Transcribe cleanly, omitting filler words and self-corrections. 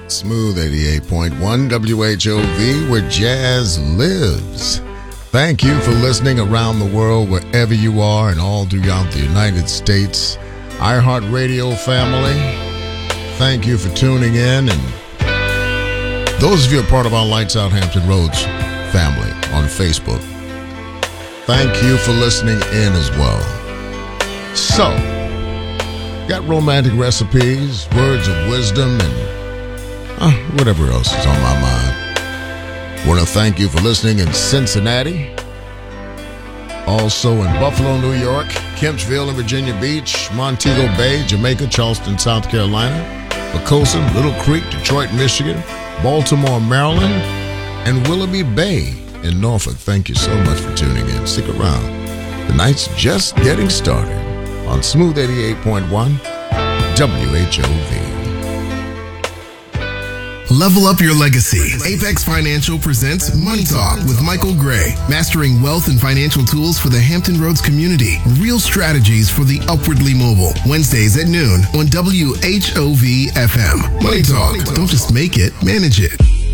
Smooth 88.1 WHOV, where jazz lives. Thank you for listening around the world, wherever you are and all throughout the United States. iHeartRadio family, thank you for tuning in. And those of you who are part of our Lights Out Hampton Roads family on Facebook, thank you for listening in as well. So, got romantic recipes, words of wisdom, and whatever else is on my mind. Want to thank you for listening in Cincinnati, also in Buffalo, New York, Kempsville and Virginia Beach, Montego Bay, Jamaica, Charleston, South Carolina, Pocosin, Little Creek, Detroit, Michigan, Baltimore, Maryland, and Willoughby Bay in Norfolk. Thank you so much for tuning in. Stick around. The night's just getting started on Smooth 88.1 WHOV. Level up your legacy. Apex Financial presents Money Talk with Michael Gray. Mastering wealth and financial tools for the Hampton Roads community. Real strategies for the upwardly mobile. Wednesdays at noon on WHOV FM. Money Talk. Don't just make it, manage it.